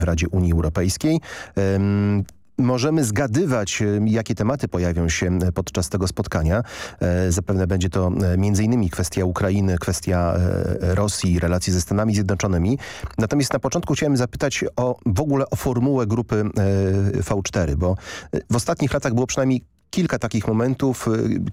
w Radzie Unii Europejskiej. Możemy zgadywać, jakie tematy pojawią się podczas tego spotkania. Zapewne będzie to m.in. kwestia Ukrainy, kwestia Rosji, relacji ze Stanami Zjednoczonymi. Natomiast na początku chciałem zapytać w ogóle o formułę grupy V4, bo w ostatnich latach było przynajmniej kilka takich momentów,